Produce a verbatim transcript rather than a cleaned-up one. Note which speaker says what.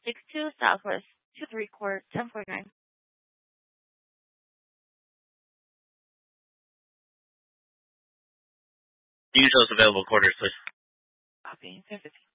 Speaker 1: six two Southwest two three Court, ten forty-nine.
Speaker 2: Use those available quarters, please.
Speaker 1: Copy. ten fifteen.